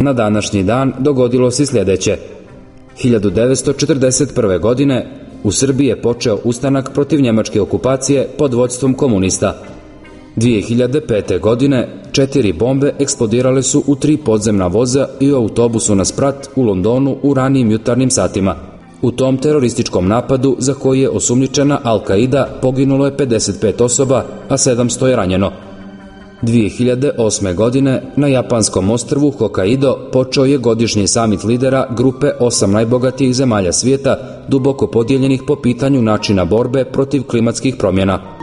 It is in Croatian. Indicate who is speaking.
Speaker 1: Na današnji dan dogodilo se sljedeće. 1941. godine u Srbiji je počeo ustanak protiv njemačke okupacije pod vodstvom komunista. 2005. godine 4 bombe eksplodirale su u 3 podzemna voza i u autobusu na sprat u Londonu u ranijim jutarnjim satima. U tom terorističkom napadu, za koji je osumnjičena Al-Qaida, poginulo je 55 osoba, a 700 je ranjeno. 2008. godine na japanskom ostrvu Hokkaido počeo je godišnji samit lidera grupe 8 najbogatijih zemalja svijeta, duboko podijeljenih po pitanju načina borbe protiv klimatskih promjena.